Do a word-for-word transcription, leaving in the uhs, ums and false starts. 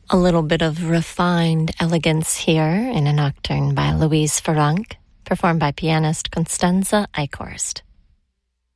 A little bit of refined elegance here in a nocturne by Louise Farranc, performed by pianist Constanze Eichhorst.